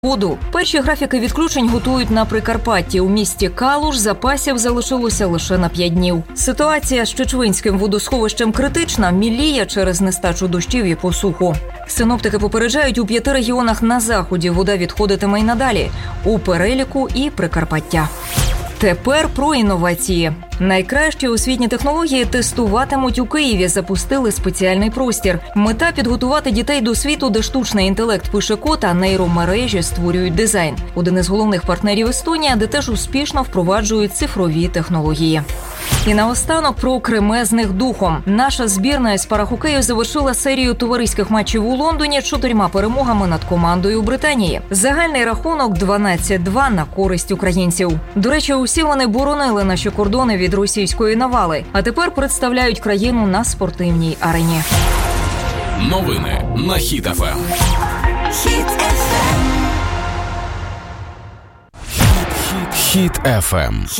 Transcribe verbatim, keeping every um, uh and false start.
Воду. Перші графіки відключень готують на Прикарпатті. У місті Калуш запасів залишилося лише на п'ять днів. Ситуація з Чечвинським водосховищем критична, міліє через нестачу дощів і посуху. Синоптики попереджають, у п'яти регіонах на заході вода відходитиме й надалі. У переліку і Прикарпаття. Тепер про інновації. Найкращі освітні технології тестуватимуть у Києві. Запустили спеціальний простір. Мета – підготувати дітей до світу, де штучний інтелект пише код, а нейромережі створюють дизайн. Один із головних партнерів – Естонія, де теж успішно впроваджують цифрові технології. І наостанок про кремезних духом. Наша збірна із парахокею завершила серію товариських матчів у Лондоні чотирма перемогами над командою Британії. Загальний рахунок дванадцять два на користь українців. До речі, усі вони боронили наші кордони від російської навали, а тепер представляють країну на спортивній арені. Новини на Хіт еф ем. Хіт еф ем. Хіт еф ем.